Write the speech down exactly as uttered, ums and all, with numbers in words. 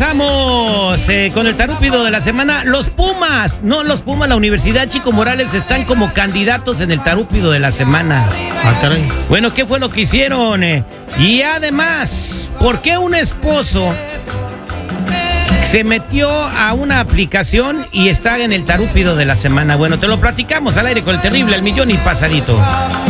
regresamos eh, con el tarúpido de la semana. Los Pumas, no los Pumas, la Universidad Chico Morales están como candidatos en el tarúpido de la semana. Ah, caray. Bueno, ¿qué fue lo que hicieron? Eh? Y además, ¿por qué un esposo se metió a una aplicación y está en el tarúpido de la semana? Bueno, te lo platicamos al aire con el terrible al millón y pasadito.